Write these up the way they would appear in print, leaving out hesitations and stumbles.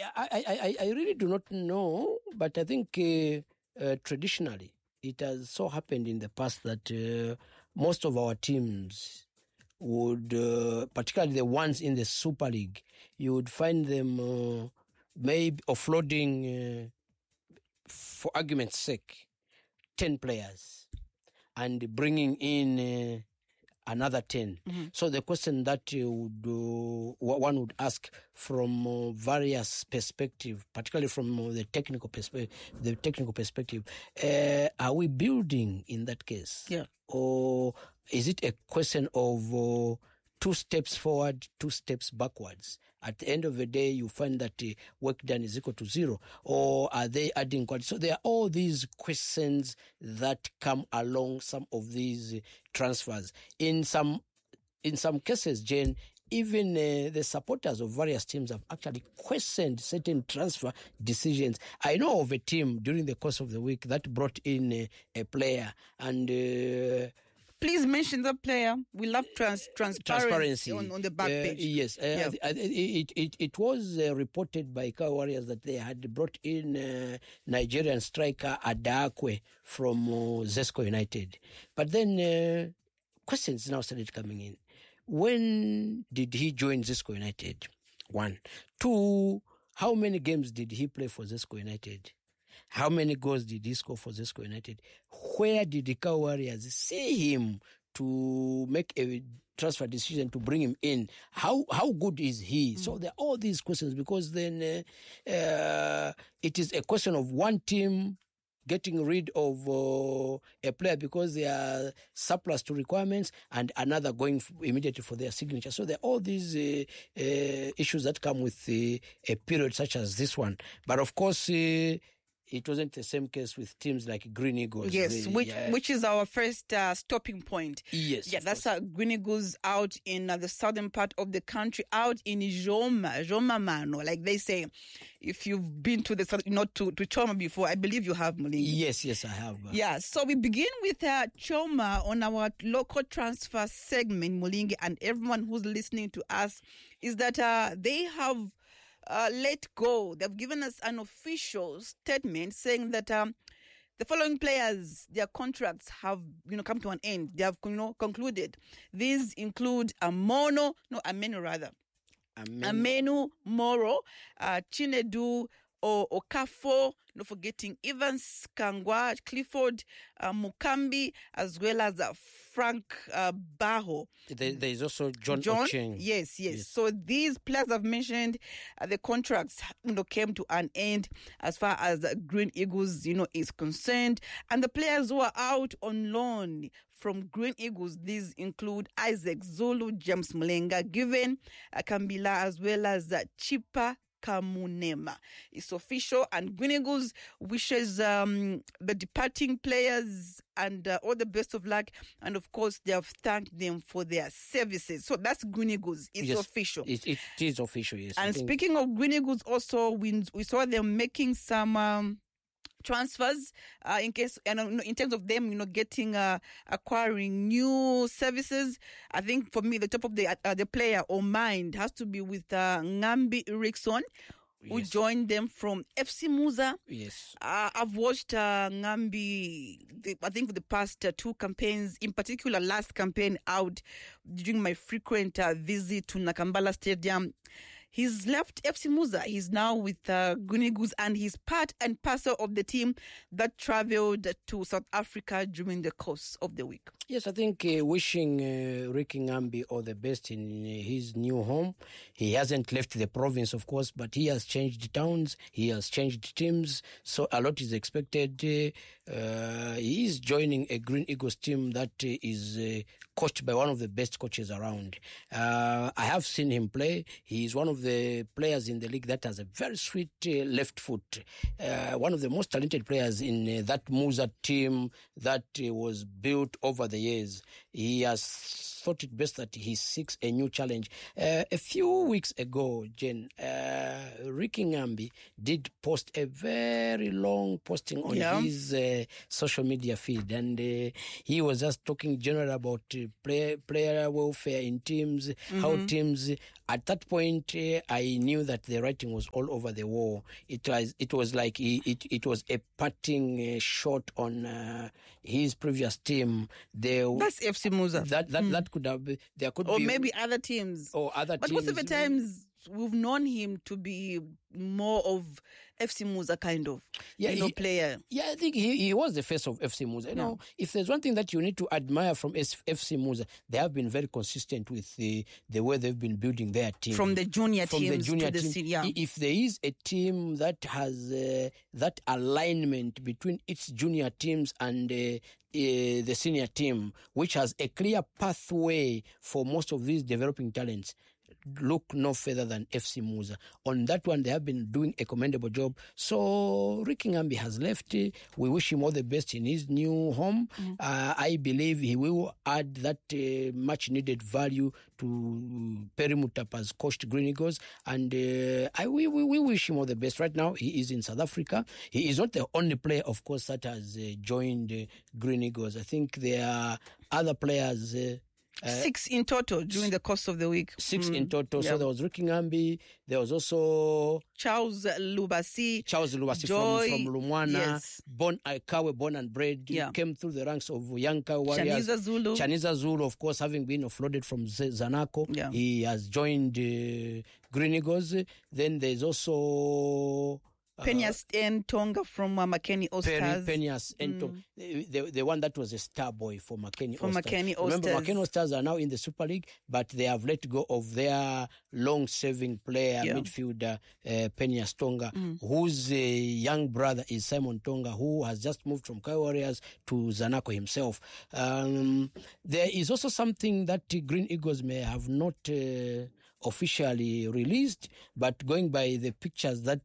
I really do not know, but I think traditionally it has so happened in the past that most of our teams would, particularly the ones in the Super League, you would find them maybe offloading, for argument's sake, 10 players and bringing in another 10. So the question that one would ask from various perspectives, particularly from the technical perspective, are we building in that case? Yeah. Or is it a question of 2 steps forward, 2 steps backwards? At the end of the day, you find that work done is equal to 0, or are they adding quality? So there are all these questions that come along some of these transfers. In some cases, Jane, even the supporters of various teams have actually questioned certain transfer decisions. I know of a team during the course of the week that brought in a player and... Please mention the player. We love transparency on the back page. Yes. It was reported by Kaya Warriors that they had brought in Nigerian striker Adakwe from Zesco United. But then questions now started coming in. When did he join Zesco United? 1. 2, how many games did he play for Zesco United? How many goals did he score for Zesco United? Where did the Kaya Warriors see him to make a transfer decision to bring him in? How good is he? So there are all these questions, because then it is a question of one team getting rid of a player because they are surplus to requirements, and another going immediately for their signature. So there are all these issues that come with a period such as this one. But of course, it wasn't the same case with teams like Green Eagles. Yes, which is our first stopping point. Yes. Yeah, that's Green Eagles out in the southern part of the country, out in Joma Mano, like they say. If you've been to the south, not to Choma before, I believe you have, Mulingi. Yes, I have. Yeah, so we begin with Choma on our local transfer segment, Mulingi, and everyone who's listening to us is that they have let go. They've given us an official statement saying that the following players, their contracts have come to an end. They have concluded. These include Amenu Moro, Chinedu Okafo, not forgetting Evans Kangwa, Clifford Mukambi, as well as Frank Baho. There is also John Ocheng. Yes. So these players I've mentioned, the contracts came to an end as far as the Green Eagles is concerned, and the players who are out on loan from Green Eagles, these include Isaac Zulu, James Mlenga, Given Kambila, as well as Chipa Kamunema. It's official, and Green Eagles wishes the departing players and all the best of luck, and of course they have thanked them for their services. So that's Green Eagles. It's official. It is official, yes. And speaking of Green Eagles, also we saw them making some transfers in terms of them getting acquiring new services. I think for me the top of the player or mind has to be with Ngambi Erickson, who joined them from FC Muza. Yes. I've watched Ngambi, I think for the past 2 campaigns, in particular last campaign out during my frequent visit to Nakambala Stadium. He's left FC Muza. He's now with Green Eagles, and he's part and parcel of the team that traveled to South Africa during the course of the week. Yes, I think wishing Ricky Ngambi all the best in his new home. He hasn't left the province, of course, but he has changed towns. He has changed teams. So a lot is expected. He is joining a Green Eagles team that is coached by one of the best coaches around. I have seen him play. He is one of the players in the league that has a very sweet left foot. One of the most talented players in that Muza team that was built over the years. He has thought it best that he seeks a new challenge. A few weeks ago, Jen, Ricky Ngambi did post a very long posting on his social media feed, and he was just talking general about player welfare in teams, how teams. At that point, I knew that the writing was all over the wall. It was like it was a parting shot on his previous team. That's FC Musa. That could have there could or be maybe other teams. Or other but teams. most of the times we've known him to be more of FC Musa kind of player. Yeah, I think he was the face of FC Musa. You know, if there's one thing that you need to admire from FC Musa, they have been very consistent with the way they've been building their team. From the junior teams to the senior. If there is a team that has that alignment between its junior teams and the senior team, which has a clear pathway for most of these developing talents, look no further than FC Musa. On that one, they have been doing a commendable job. So Ricky Ngambi has left. We wish him all the best in his new home. I believe he will add that much needed value to Perry Mutapa's coached Green Eagles, and we wish him all the best. Right now, he is in South Africa. He is not the only player, of course, that has joined Green Eagles. I think there are other players. 6 in total during the course of the week. 6 in total. So there was Ricky Ngambi. There was also Charles Lubasi Joy, from Lumwana. Yes. Born and bred. Came through the ranks of Young Warriors. Chaniza Zulu, of course, having been offloaded from Zanaco. He has joined Green Eagles. Then there's also Penyas and Tonga from Makeni Ostars. Penyas and the one that was a star boy for Makeni Ostars. Remember, Ostars. Makeni Ostars are now in the Super League, but they have let go of their long-serving player, midfielder, Penyas Tonga, whose young brother is Simon Tonga, who has just moved from Kai Warriors to Zanaco himself. There is also something that Green Eagles may have not officially released, but going by the pictures that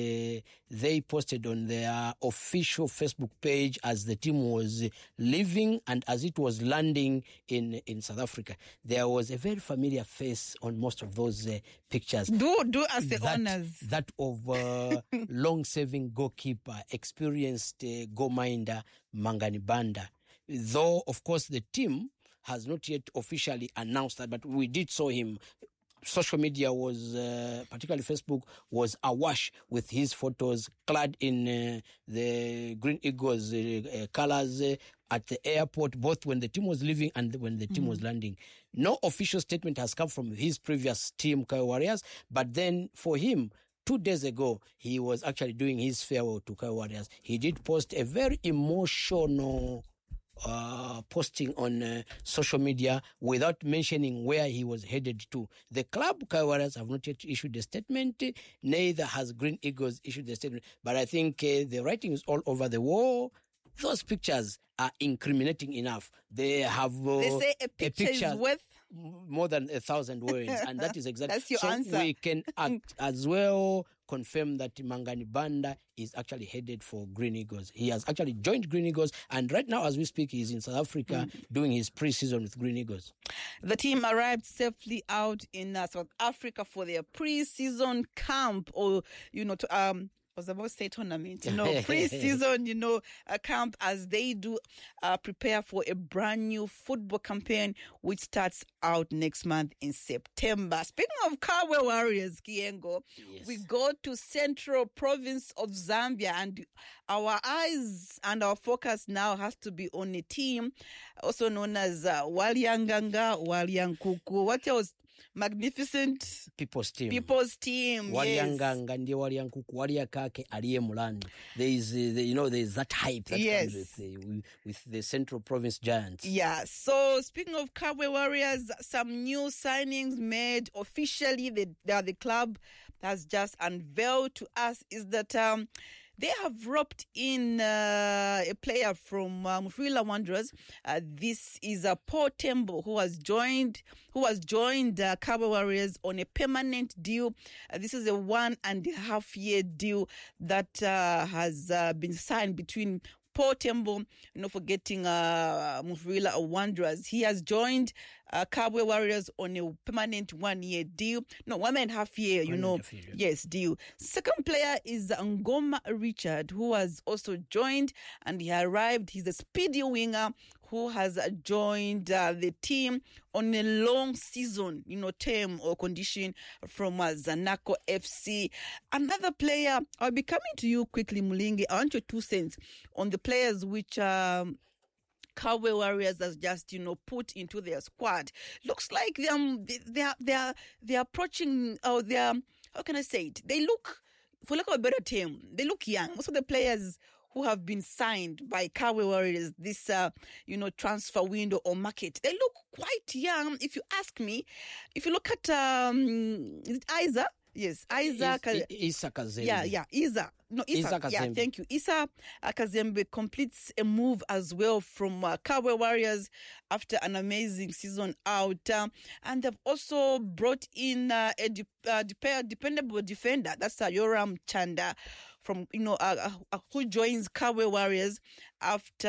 they posted on their official Facebook page as the team was leaving and as it was landing in South Africa, there was a very familiar face on most of those pictures. Do us the honors. That of long-serving goalkeeper, experienced goal minder Mangani Banda. Though, of course, the team has not yet officially announced that, but we did saw him. Social media was, particularly Facebook, was awash with his photos clad in the Green Eagles colors at the airport, both when the team was leaving and when the team was landing. No official statement has come from his previous team, Kai Warriors, but then for him, 2 days ago, he was actually doing his farewell to Kai Warriors. He did post a very emotional posting on social media without mentioning where he was headed to. The club, Kai Warriors, have not yet issued a statement. Neither has Green Eagles issued a statement. But I think the writing is all over the wall. Those pictures are incriminating enough. They have they say a picture is worth more than 1,000 words, and that is exactly that's your so answer. We can as well confirm that Mangani Banda is actually headed for Green Eagles. He has actually joined Green Eagles, and right now, as we speak, he's in South Africa doing his pre-season with Green Eagles. The team arrived safely out in South Africa for their pre-season camp, or I was about to say tournament, pre-season, a camp as they do prepare for a brand new football campaign which starts out next month in September. Speaking of Kawe Warriors, Kiengo, we go to Central Province of Zambia, and our eyes and our focus now has to be on a team also known as Walyanganga, Walyankuku. What else? Magnificent People's Team. Walyanganga ndiye Walyankuku, Walyakake aliye Mulani. There is that hype that comes with the Central Province Giants. Yeah. So speaking of Kabwe Warriors, some new signings made officially. The club has just unveiled to us is that they have roped in a player from Mufulira Wanderers. This is Paul Tembo, who has joined Kabwe Warriors on a permanent deal. This is a 1.5 year deal that has been signed between Paul Tembo, forgetting Mufulira Wanderers. He has joined Kabwe Warriors on a permanent 1-year deal. No, 1.5 year, yes, deal. Second player is Ngoma Richard, who has also joined, and he arrived. He's a speedy winger who has joined the team on a long season, term or condition from Zanaco FC. Another player, I'll be coming to you quickly, Mulingi. I want your 2 cents on the players which Kabwe Warriors has just put into their squad. Looks like they're approaching, or they're, how can I say it? They look, for lack of a better term, they look young. Most of the players who have been signed by Kabwe Warriors this transfer window or market, they look quite young. If you ask me, if you look at is it Isa? Yes, Isa Kazembe. Yeah, Isa. No, Isa. Yeah, thank you. Isa Kazembe completes a move as well from Kabwe Warriors after an amazing season out. And they've also brought in a dependable defender. That's Yoram Chanda from, who joins Kabwe Warriors after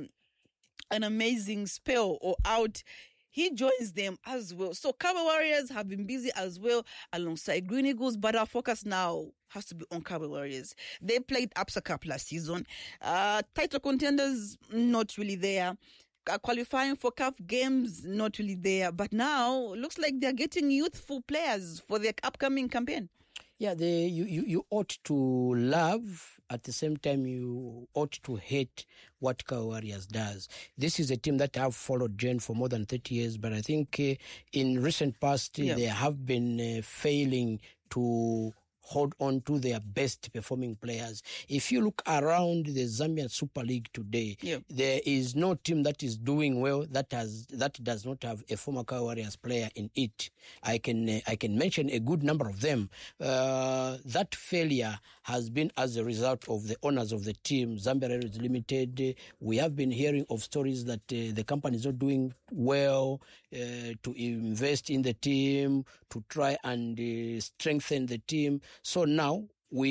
an amazing spell or out. He joins them as well. So Kabwe Warriors have been busy as well alongside Green Eagles, but our focus now has to be on Kabwe Warriors. They played Absa Cup last season. Title contenders, not really there. Qualifying for CAF games, not really there. But now, looks like they're getting youthful players for their upcoming campaign. Yeah, you ought to love, at the same time you ought to hate what Kabwe Warriors does. This is a team that I've followed, Jen, for more than 30 years, but I think in recent past they have been failing to hold on to their best performing players. If you look around the Zambian Super League today, there is no team that is doing well that does not have a former Kabwe Warriors player in it. I can mention a good number of them. That failure has been as a result of the owners of the team, Zambia Railways Limited. We have been hearing of stories that the company is not doing well to invest in the team, to try and strengthen the team. So now,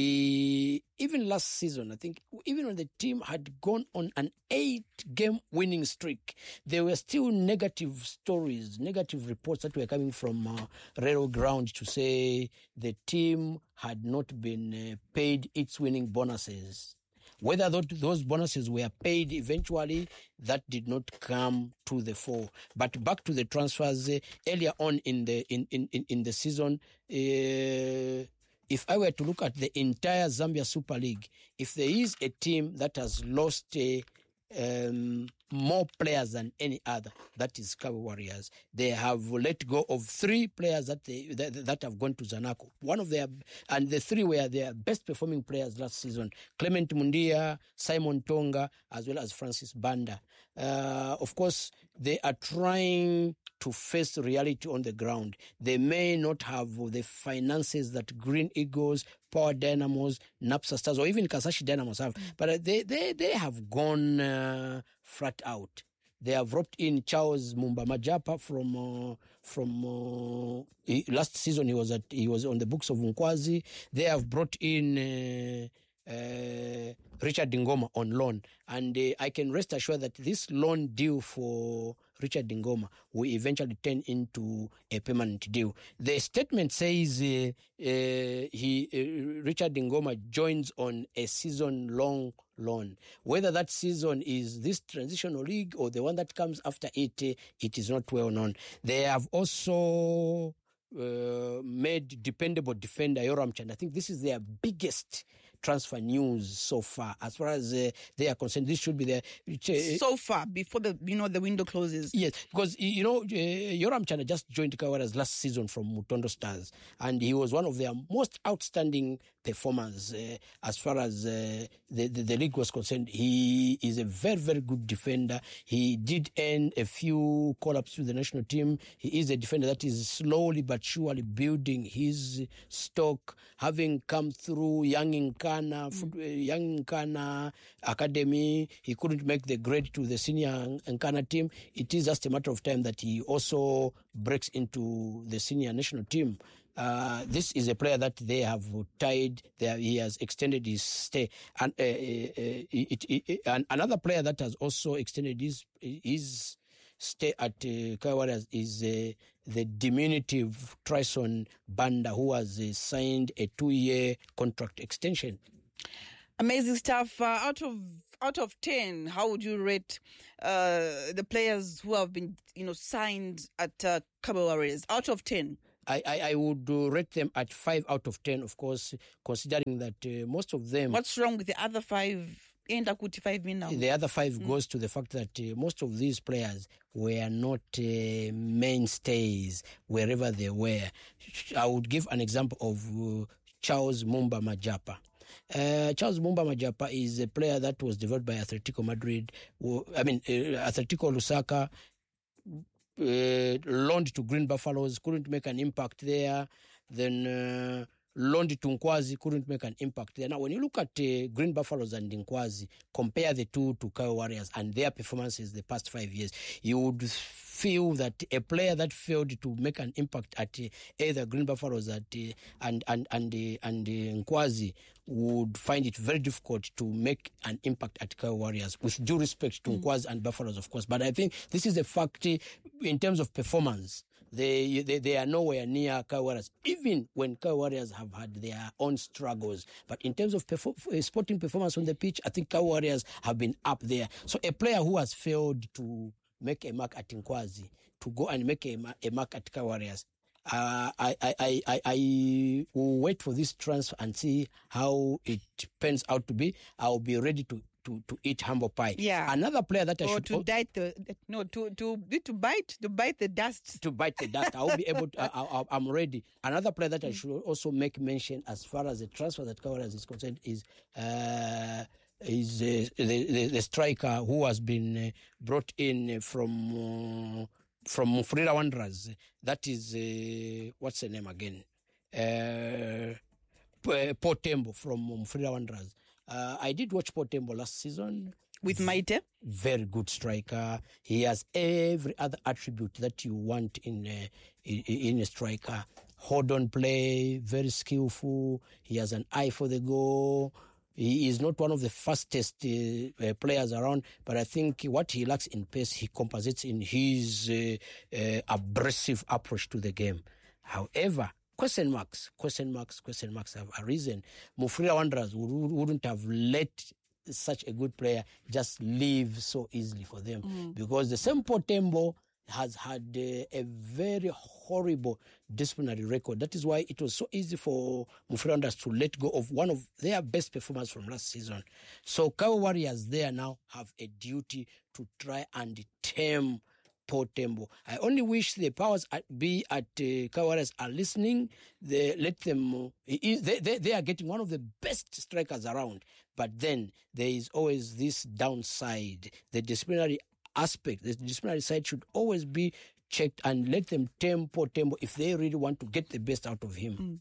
even last season, I think, even when the team had gone on an 8-game winning streak, there were still negative stories, negative reports that were coming from Railway Ground to say the team had not been paid its winning bonuses. Whether those bonuses were paid eventually, that did not come to the fore. But back to the transfers, earlier on in the season, if I were to look at the entire Zambia Super League, if there is a team that has lost more players than any other, that is Kabwe Warriors. They have let go of 3 players that have gone to Zanaco. One of and the 3 were their best performing players last season: Clement Mundia, Simon Tonga, as well as Francis Banda. Of course, they are trying to face reality on the ground. They may not have the finances that Green Eagles, Power Dynamos, Napsa Stars, or even Kasashi Dynamos have, but they have gone flat out. They have roped in Charles Mumba Majapa from last season. He was on the books of Nkwazi. They have brought in Richard Ngoma on loan, and I can rest assured that this loan deal for Richard Ngoma will eventually turn into a permanent deal. The statement says Richard Ngoma joins on a season-long loan. Whether that season is this transitional league or the one that comes after it, it is not well known. They have also made dependable defender Yoram Chand. I think this is their biggest transfer news so far, as far as they are concerned. This should be their so far before the window closes. Yes, because Yoram Chand just joined Kabwe Warriors last season from Mutondo Stars, and he was one of their most outstanding performers as far as the league was concerned. He is a very, very good defender. He did earn a few call-ups to the national team. He is a defender that is slowly but surely building his stock, having come through Young Nkana Academy. He couldn't make the grade to the senior Nkana team. It is just a matter of time that he also breaks into the senior national team. This is a player that they have tied. He has extended his stay, and and another player that has also extended his stay at Kaizer Warriors is the diminutive Trison Banda, who has signed a 2-year contract extension. Amazing stuff. Out of 10, how would you rate the players who have been signed at Kaizer Warriors? Out of 10. I would rate them at 5 out of 10, of course, considering that most of them... What's wrong with the other 5? The other 5 goes to the fact that most of these players were not mainstays wherever they were. I would give an example of Charles Mumba Majapa. Charles Mumba Majapa is a player that was developed by Atletico Madrid. Atletico Lusaka, loaned to Green Buffaloes, couldn't make an impact there. Then loaned to Nkwazi, couldn't make an impact there. Now, when you look at Green Buffaloes and Nkwazi, compare the two to Kaizer Warriors and their performances the past 5 years, you would feel that a player that failed to make an impact at either Green Buffaloes and Nkwazi would find it very difficult to make an impact at Kaizer Warriors, with due respect to Nkwazi and Buffaloes, of course. But I think this is a fact in terms of performance. They are nowhere near Kaizer Warriors, even when Kaizer Warriors have had their own struggles. But in terms of sporting performance on the pitch, I think Kaizer Warriors have been up there. So a player who has failed to make a mark at Nkwazi to go and make a mark at Kaizer Warriors, I will wait for this transfer and see how it pans out to be. I'll be ready to eat humble pie. Yeah. Another player that to bite the dust. To bite the dust. I will be able to. I'm ready. Another player that I should also make mention as far as the transfer that Kaizer Warriors is concerned is the striker who has been brought in from Mufulira Wanderers. That is what's the name again? Potembo from Mufulira Wanderers. I did watch Potembo last season. With Maite? Very good striker. He has every other attribute that you want in a striker. Hold on play, very skillful. He has an eye for the goal. He is not one of the fastest players around, but I think what he lacks in pace, he compensates in his abrasive approach to the game. However, question marks have arisen. Mufulira Wanderers wouldn't have let such a good player just leave so easily for them, because the same Potembo has had a very horrible disciplinary record. That is why it was so easy for Mufulira Wanderers to let go of one of their best performers from last season. So Kaizer Warriors there now have a duty to try and tame Potembo. I only wish the powers be at Kaizer Warriors are listening. They let them. They are getting one of the best strikers around. But then there is always this downside. The disciplinary aspect, the disciplinary side should always be checked, and let them tame Potembo if they really want to get the best out of him.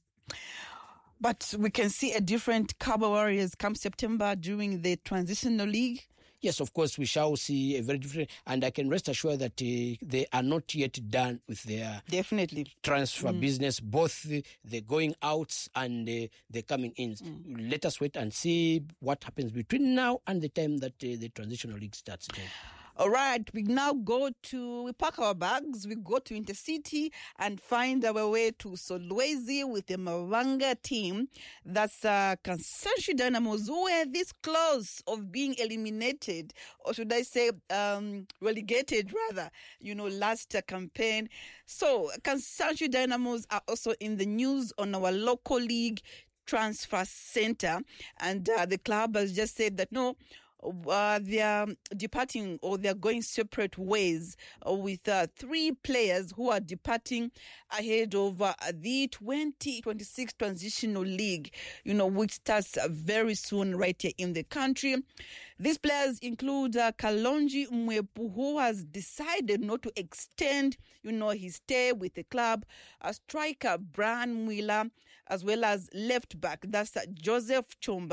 But we can see a different Kaizer Warriors come September during the transitional league. Yes, of course, we shall see a very different, and I can rest assured that they are not yet done with their transfer business, both the going outs and the coming ins. Let us wait and see what happens between now and the time that the transitional league starts again. All right, we now we pack our bags, we go to Intercity and find our way to Solwezi with the Mavanga team. That's Kansanshi Dynamos, who were this close of being eliminated, or should I say relegated rather, last campaign. So Kansanshi Dynamos are also in the news on our local league transfer center, and the club has just said that no, they are departing, or they are going separate ways with 3 players who are departing ahead of the 2026 Transitional League, which starts very soon right here in the country. These players include Kalonji Mwepu, who has decided not to extend, his stay with the club, a striker Brian Mwila, as well as left back, that's Joseph Chomba,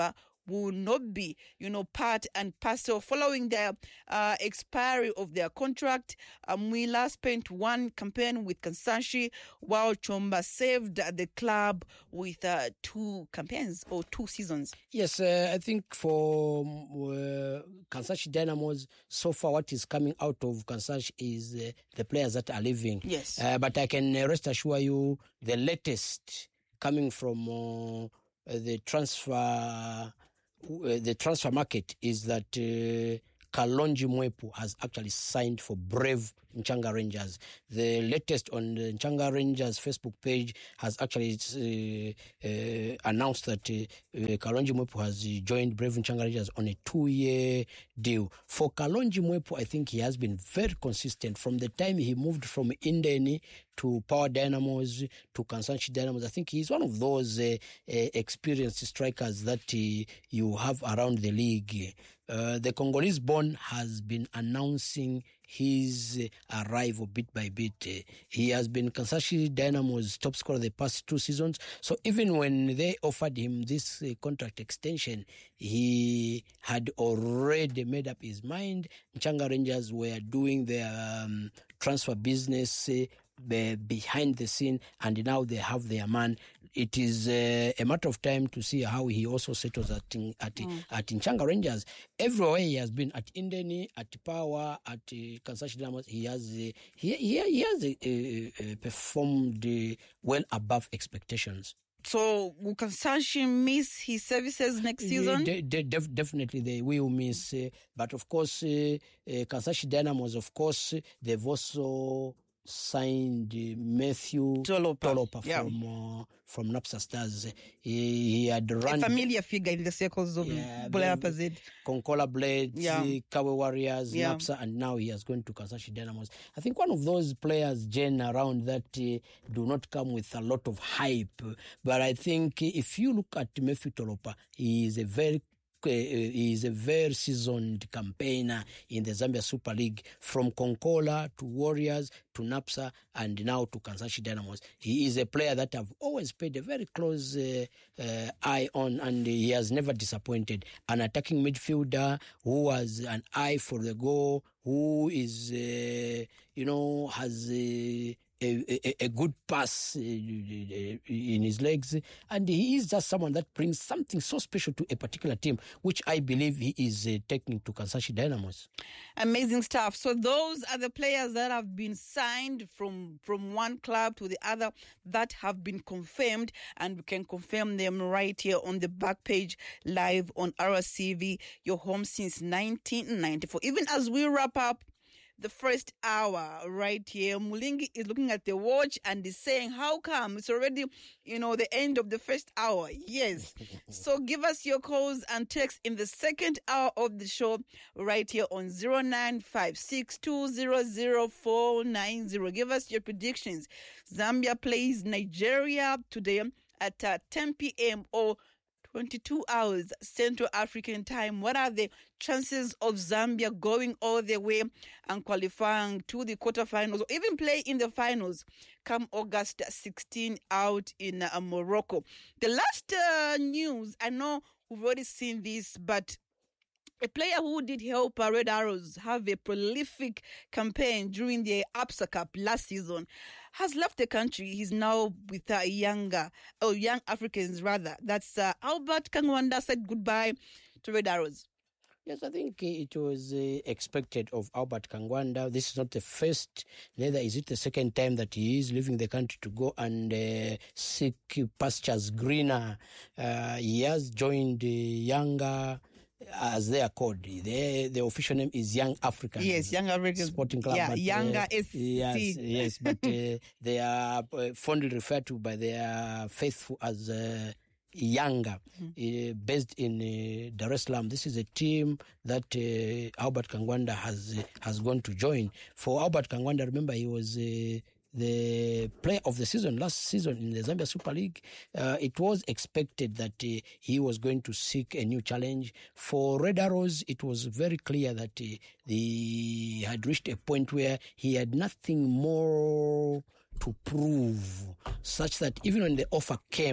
will not be, part and parcel following the expiry of their contract. Mwila spent one campaign with Kansashi, while Chomba saved the club with 2 campaigns or 2 seasons. Yes, I think for Kansashi Dynamos, so far what is coming out of Kansashi is the players that are leaving. Yes. But I can rest assure you, the latest coming from the transfer market is that Kalonji Mwepu has actually signed for Brave Nchanga Rangers. The latest on the Nchanga Rangers Facebook page has actually announced that Kalonji Mwepu has joined Brave Nchanga Rangers on a 2-year deal. For Kalonji Mwepu, I think he has been very consistent from the time he moved from Indeni to Power Dynamos to Kansashi Dynamos. I think he's one of those experienced strikers that you have around the league. The Congolese born has been announcing his arrival bit by bit. He has been Kansashi Dynamo's top scorer the past 2 seasons. So even when they offered him this contract extension, he had already made up his mind. Nchanga Rangers were doing their transfer business behind the scene, and now they have their man. It is a matter of time to see how he also settles at Nchanga Rangers. Everywhere he has been, at Indeni, at Power, at Kansashi Dynamos, he has performed well above expectations. So will Kansashi miss his services next season? Definitely they will miss. But of course, Kansashi Dynamos, of course, they've also signed Matthew Tolopa from Napsa Stars. He had run a familiar figure in the circles of Bulapazid, Konkola Blades, Kawe Warriors, Napsa, and now he has gone to Kansashi Dynamos. I think one of those players, Jen, around that do not come with a lot of hype. But I think if you look at Matthew Tolopa, he is a very seasoned campaigner in the Zambia Super League, from Konkola to Warriors to Napsa and now to Kansashi Dynamos. He is a player that I've always paid a very close eye on, and he has never disappointed. An attacking midfielder who has an eye for the goal, who is, has a good pass in his legs, and he is just someone that brings something so special to a particular team, which I believe he is taking to Kansashi Dynamos. Amazing stuff. So those are the players that have been signed from one club to the other that have been confirmed, and we can confirm them right here on the back page live on RCV, your home since 1994. Even as we wrap up the first hour right here, Mulingi is looking at the watch and is saying, how come it's already, the end of the first hour? Yes. So give us your calls and texts in the second hour of the show right here on 0956200490. Give us your predictions. Zambia plays Nigeria today at 10 p.m. or 22 hours Central African time. What are the chances of Zambia going all the way and qualifying to the quarterfinals, or even play in the finals come August 16 out in Morocco? The last news, I know we've already seen this, but a player who did help Red Arrows have a prolific campaign during the APSA Cup last season has left the country. He's now with Young Africans rather. That's Albert Kangwanda said goodbye to Red Arrows. Yes, I think it was expected of Albert Kangwanda. This is not the first, neither is it the second time that he is leaving the country to go and seek pastures greener. He has joined Younger, as they are called. The official name is Young Africans. Yes, Young Africans Sporting Club. Yeah, but, Younger SC. Yes, but they are fondly referred to by their faithful as Younger, based in Dar es Salaam. This is a team that Albert Kangwanda has gone to join. For Albert Kangwanda, remember, he was the player of the season last season in the Zambia Super League. It was expected that he was going to seek a new challenge. For Red Arrows, it was very clear that he had reached a point where he had nothing more to prove, such that even when the offer came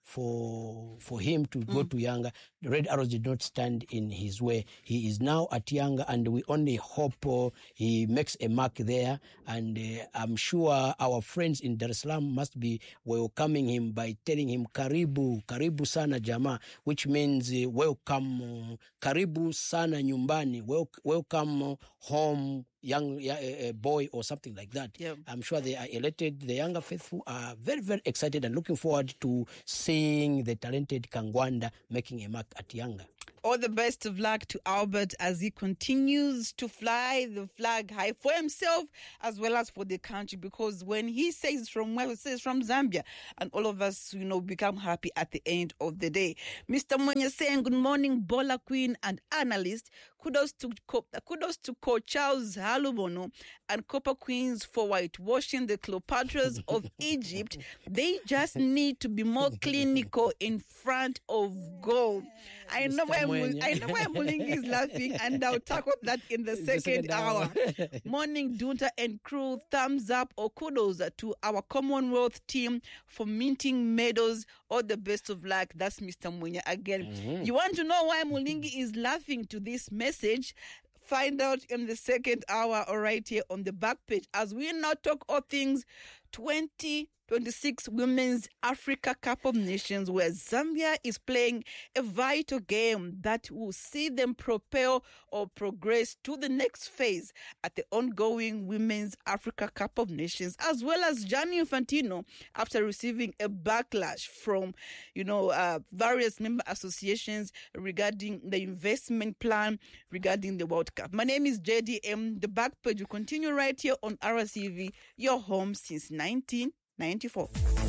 for him to go to Yanga. The Red Arrows did not stand in his way. He is now at Yanga, and we only hope he makes a mark there. And I'm sure our friends in Dar es Salaam must be welcoming him by telling him karibu, karibu sana jama, which means welcome, karibu sana nyumbani, welcome home, young boy, or something like that. Yep. I'm sure they are elated. The Yanga faithful are very, very excited and looking forward to seeing the talented Kangwanda making a mark at Yanga. All the best of luck to Albert as he continues to fly the flag high for himself as well as for the country, because when he says from where he says from Zambia, and all of us, become happy at the end of the day. Mr. Mwenya saying, good morning, Bola Queen and analyst. Kudos to Coach Charles Halubono and Copper Queens for whitewashing the Cleopatras of Egypt. They just need to be more clinical in front of goal. I know why Mulingi is laughing, and I'll tackle that in the second hour. Morning, Dunta and crew. Thumbs up or kudos to our Commonwealth team for minting medals. All the best of luck. That's Mr. Munya again. Mm-hmm. You want to know why Mulingi is laughing to this message? Find out in the second hour or right here on the back page as we now talk all things 2026 Women's Africa Cup of Nations, where Zambia is playing a vital game that will see them propel or progress to the next phase at the ongoing Women's Africa Cup of Nations, as well as Gianni Infantino after receiving a backlash from, various member associations regarding the investment plan regarding the World Cup. My name is JDM. The back page will continue right here on RCV, your home since 1994.